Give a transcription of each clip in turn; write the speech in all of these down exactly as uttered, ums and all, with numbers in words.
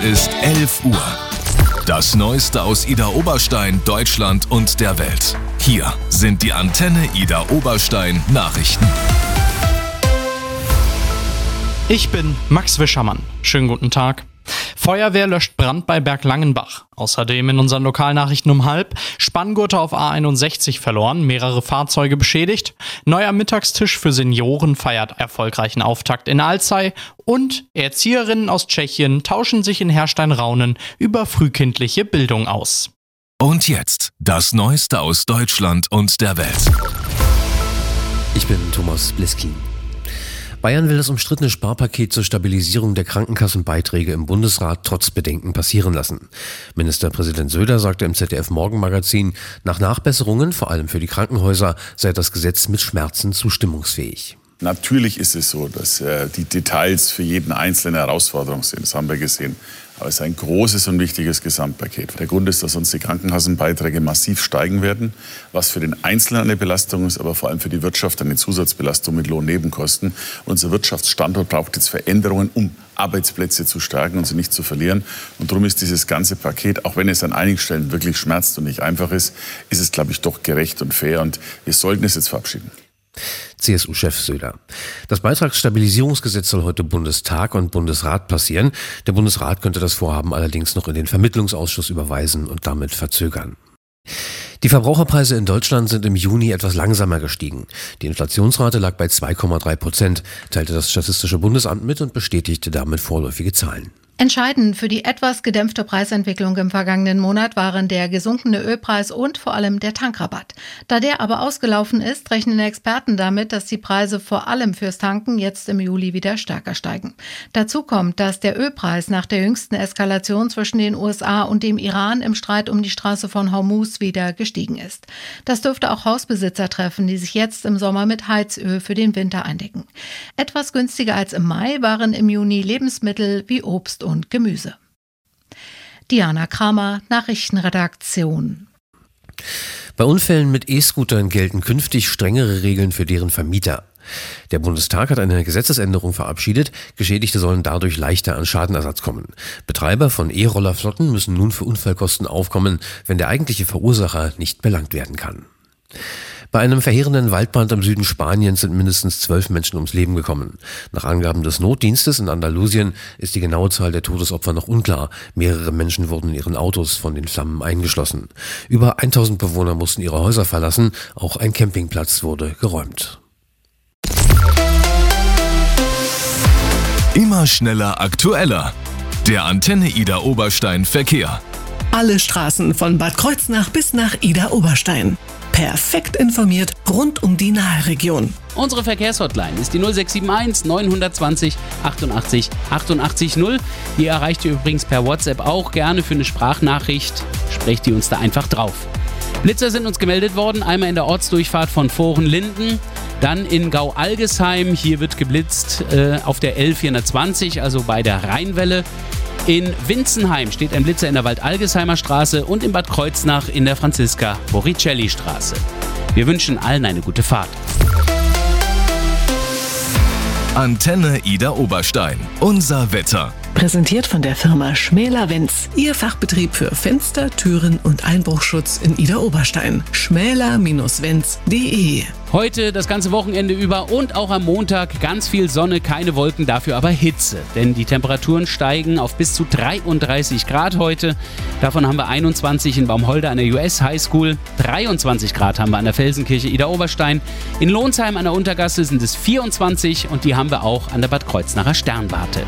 Ist elf Uhr. Das Neueste aus Idar Oberstein, Deutschland und der Welt. Hier sind die Antenne Idar Oberstein Nachrichten. Ich bin Max Wischermann. Schönen guten Tag. Feuerwehr löscht Brand bei Berglangenbach. Außerdem in unseren Lokalnachrichten um halb. Spanngurte auf A einundsechzig verloren, mehrere Fahrzeuge beschädigt. Neuer Mittagstisch für Senioren feiert erfolgreichen Auftakt in Alzey. Und Erzieherinnen aus Tschechien tauschen sich in Herstein-Raunen über frühkindliche Bildung aus. Und jetzt das Neueste aus Deutschland und der Welt. Ich bin Thomas Bliskin. Bayern will das umstrittene Sparpaket zur Stabilisierung der Krankenkassenbeiträge im Bundesrat trotz Bedenken passieren lassen. Ministerpräsident Söder sagte im Z D F-Morgenmagazin, nach Nachbesserungen, vor allem für die Krankenhäuser, sei das Gesetz mit Schmerzen zustimmungsfähig. Natürlich ist es so, dass äh, die Details für jeden Einzelnen eine Herausforderung sind. Das haben wir gesehen. Aber es ist ein großes und wichtiges Gesamtpaket. Der Grund ist, dass uns die Krankenkassenbeiträge massiv steigen werden, was für den Einzelnen eine Belastung ist, aber vor allem für die Wirtschaft eine Zusatzbelastung mit Lohnnebenkosten. Unser Wirtschaftsstandort braucht jetzt Veränderungen, um Arbeitsplätze zu stärken und sie nicht zu verlieren. Und darum ist dieses ganze Paket, auch wenn es an einigen Stellen wirklich schmerzt und nicht einfach ist, ist es, glaube ich, doch gerecht und fair. Und wir sollten es jetzt verabschieden. C S U-Chef Söder. Das Beitragsstabilisierungsgesetz soll heute Bundestag und Bundesrat passieren. Der Bundesrat könnte das Vorhaben allerdings noch in den Vermittlungsausschuss überweisen und damit verzögern. Die Verbraucherpreise in Deutschland sind im Juni etwas langsamer gestiegen. Die Inflationsrate lag bei zwei Komma drei Prozent, teilte das Statistische Bundesamt mit und bestätigte damit vorläufige Zahlen. Entscheidend für die etwas gedämpfte Preisentwicklung im vergangenen Monat waren der gesunkene Ölpreis und vor allem der Tankrabatt. Da der aber ausgelaufen ist, rechnen Experten damit, dass die Preise vor allem fürs Tanken jetzt im Juli wieder stärker steigen. Dazu kommt, dass der Ölpreis nach der jüngsten Eskalation zwischen den U S A und dem Iran im Streit um die Straße von Hormuz wieder gestiegen ist. Das dürfte auch Hausbesitzer treffen, die sich jetzt im Sommer mit Heizöl für den Winter eindecken. Etwas günstiger als im Mai waren im Juni Lebensmittel wie Obst und und Gemüse. Diana Kramer, Nachrichtenredaktion. Bei Unfällen mit E-Scootern gelten künftig strengere Regeln für deren Vermieter. Der Bundestag hat eine Gesetzesänderung verabschiedet. Geschädigte sollen dadurch leichter an Schadenersatz kommen. Betreiber von E-Rollerflotten müssen nun für Unfallkosten aufkommen, wenn der eigentliche Verursacher nicht belangt werden kann. Bei einem verheerenden Waldbrand im Süden Spaniens sind mindestens zwölf Menschen ums Leben gekommen. Nach Angaben des Notdienstes in Andalusien ist die genaue Zahl der Todesopfer noch unklar. Mehrere Menschen wurden in ihren Autos von den Flammen eingeschlossen. Über tausend Bewohner mussten ihre Häuser verlassen. Auch ein Campingplatz wurde geräumt. Immer schneller, aktueller. Der Antenne Idar Oberstein Verkehr. Alle Straßen von Bad Kreuznach bis nach Idar Oberstein. Perfekt informiert rund um die Nahe-Region. Unsere Verkehrshotline ist die null sechs sieben eins neun zwei null achtundachtzig achtundachtzig null. Die erreicht ihr übrigens per WhatsApp auch gerne für eine Sprachnachricht. Sprecht die uns da einfach drauf. Blitzer sind uns gemeldet worden, einmal in der Ortsdurchfahrt von Voren-Linden, dann in Gau-Algesheim, hier wird geblitzt äh, auf der L vierhundertzwanzig, also bei der Rheinwelle. In Winzenheim steht ein Blitzer in der Wald-Algesheimer Straße und in Bad Kreuznach in der Franziska-Boricelli-Straße. Wir wünschen allen eine gute Fahrt. Antenne Idar Oberstein. Unser Wetter. Präsentiert von der Firma Schmäler-Wenz. Ihr Fachbetrieb für Fenster, Türen und Einbruchschutz in Idar Oberstein. schmäler Bindestrich wenz punkt de. Heute das ganze Wochenende über und auch am Montag ganz viel Sonne, keine Wolken, dafür aber Hitze. Denn die Temperaturen steigen auf bis zu dreiunddreißig Grad heute. Davon haben wir einundzwanzig in Baumholder an der U S High School. dreiundzwanzig Grad haben wir an der Felsenkirche Idar Oberstein. In Lohnsheim an der Untergasse sind es vierundzwanzig und die haben wir auch an der Bad Kreuznacher Sternwarte.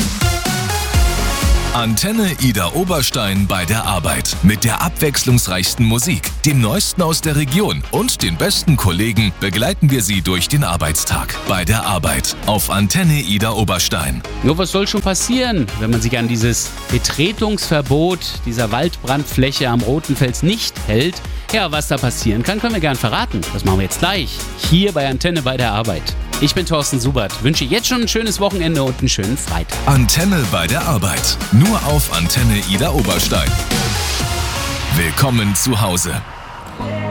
Antenne Idar Oberstein bei der Arbeit. Mit der abwechslungsreichsten Musik, dem Neuesten aus der Region und den besten Kollegen begleiten wir Sie durch den Arbeitstag. Bei der Arbeit auf Antenne Idar Oberstein. Nur was soll schon passieren, wenn man sich an dieses Betretungsverbot dieser Waldbrandfläche am Roten Fels nicht hält? Ja, was da passieren kann, können wir gern verraten. Das machen wir jetzt gleich. Hier bei Antenne bei der Arbeit. Ich bin Thorsten Subert, wünsche jetzt schon ein schönes Wochenende und einen schönen Freitag. Antenne bei der Arbeit. Nur auf Antenne Idar Oberstein. Willkommen zu Hause.